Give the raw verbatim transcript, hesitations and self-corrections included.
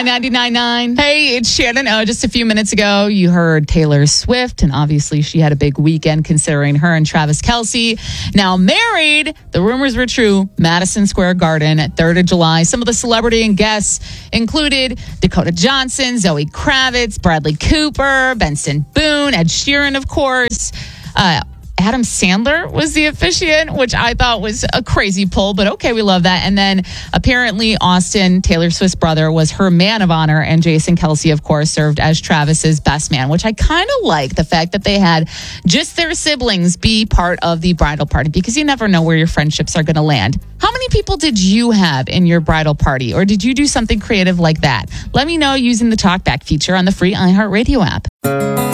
ninety-nine point nine. Hey, it's Shannon. Oh, just a few minutes ago, you heard Taylor Swift, and obviously she had a big weekend considering her and Travis Kelce now married. The rumors were true. Madison Square Garden at third of July. Some of the celebrity and guests included Dakota Johnson, Zoe Kravitz, Bradley Cooper, Benson Boone, Ed Sheeran, of course. Uh, Adam Sandler was the officiant, which I thought was a crazy pull, but okay, we love that. And then apparently Austin, Taylor Swift's brother, was her man of honor, and Jason Kelce, of course, served as Travis's best man, which I kind of like the fact that they had just their siblings be part of the bridal party, because you never know where your friendships are going to land. How many people did you have in your bridal party, or did you do something creative like that? Let me know using the TalkBack feature on the free iHeartRadio app.